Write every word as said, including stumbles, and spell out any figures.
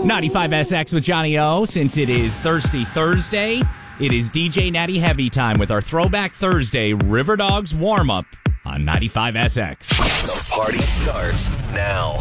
ninety-five S X with Johnny O. Since it is Thirsty Thursday, it is D J Natty Heavy time with our Throwback Thursday River Dogs warm-up on ninety-five S X. The party starts now.